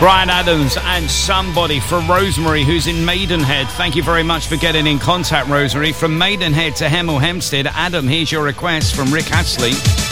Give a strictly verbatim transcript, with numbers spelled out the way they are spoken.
Bryan Adams and Somebody from Rosemary, who's in Maidenhead. Thank you very much for getting in contact, Rosemary. From Maidenhead to Hemel Hempstead, Adam, here's your request from Rick Astley.